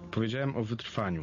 Powiedziałem o wytrwaniu.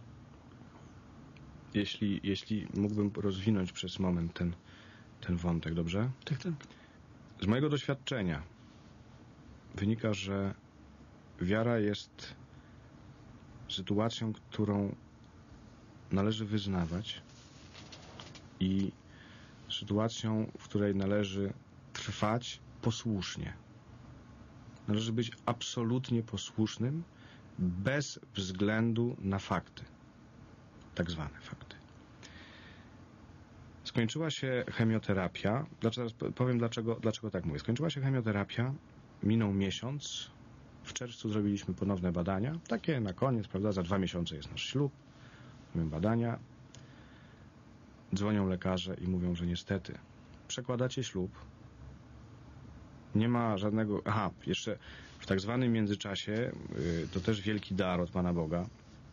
Jeśli mógłbym rozwinąć przez moment ten wątek, dobrze? Tak. Z mojego doświadczenia wynika, że wiara jest sytuacją, którą należy wyznawać i sytuacją, w której należy trwać posłusznie. Należy być absolutnie posłusznym bez względu na fakty. Tak zwane fakty. Skończyła się chemioterapia. Powiem dlaczego tak mówię. Skończyła się chemioterapia, minął miesiąc. W czerwcu zrobiliśmy ponowne badania. Takie na koniec, prawda? Za 2 miesiące jest nasz ślub. Robimy badania. Dzwonią lekarze i mówią, że niestety przekładacie ślub. Nie ma żadnego... Aha, jeszcze w tak zwanym międzyczasie, to też wielki dar od Pana Boga,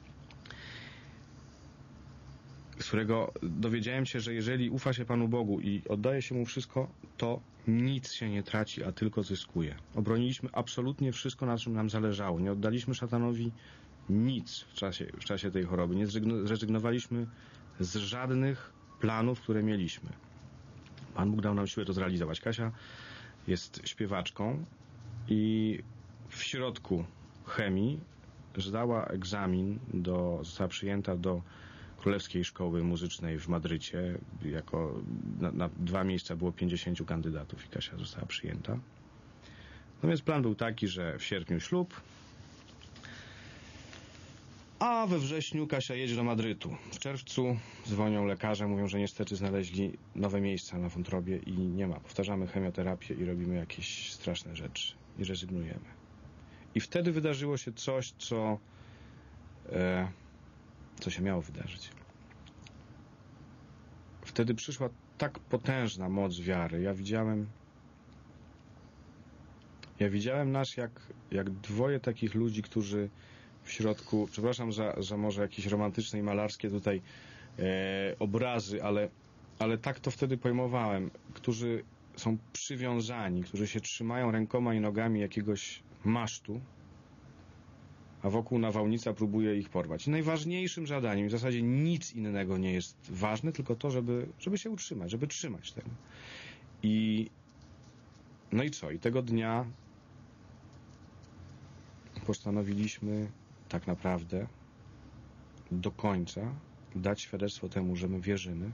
z którego dowiedziałem się, że jeżeli ufa się Panu Bogu i oddaje się Mu wszystko, to nic się nie traci, a tylko zyskuje. Obroniliśmy absolutnie wszystko, na czym nam zależało. Nie oddaliśmy szatanowi nic w czasie tej choroby. Nie zrezygnowaliśmy z żadnych planów, które mieliśmy. Pan Bóg dał nam siłę to zrealizować. Kasia jest śpiewaczką i w środku chemii zdała egzamin, została przyjęta do Królewskiej Szkoły Muzycznej w Madrycie. Na 2 miejsca było 50 kandydatów i Kasia została przyjęta. Natomiast plan był taki, że w sierpniu ślub, a we wrześniu Kasia jedzie do Madrytu. W czerwcu dzwonią lekarze, mówią, że niestety znaleźli nowe miejsca na wątrobie i nie ma. Powtarzamy chemioterapię i robimy jakieś straszne rzeczy i rezygnujemy. I wtedy wydarzyło się coś, co się miało wydarzyć. Wtedy przyszła tak potężna moc wiary. Ja widziałem nas jak dwoje takich ludzi, którzy w środku, przepraszam za może jakieś romantyczne i malarskie tutaj obrazy, ale tak to wtedy pojmowałem, którzy są przywiązani, którzy się trzymają rękoma i nogami jakiegoś masztu, a wokół nawałnica próbuje ich porwać. I najważniejszym zadaniem, w zasadzie nic innego nie jest ważne, tylko to, żeby się utrzymać, żeby trzymać tego. No i co? I tego dnia postanowiliśmy tak naprawdę do końca dać świadectwo temu, że my wierzymy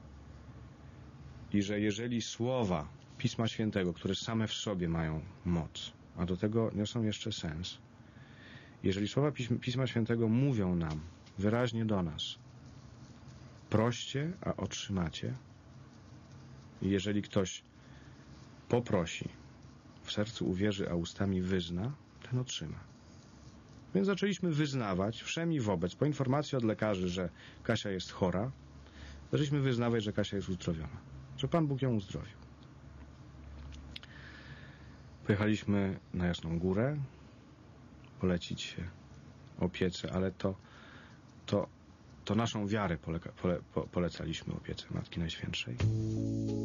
i że jeżeli słowa Pisma Świętego, które same w sobie mają moc, a do tego niosą jeszcze sens, jeżeli słowa Pisma Świętego mówią nam wyraźnie do nas: proście, a otrzymacie, i jeżeli ktoś poprosi, w sercu uwierzy, a ustami wyzna, ten otrzyma. Więc zaczęliśmy wyznawać wszem i wobec, po informacji od lekarzy, że Kasia jest chora, zaczęliśmy wyznawać, że Kasia jest uzdrowiona, że Pan Bóg ją uzdrowił. Pojechaliśmy na Jasną Górę, polecić się opiece, ale to naszą wiarę polecaliśmy opiece Matki Najświętszej.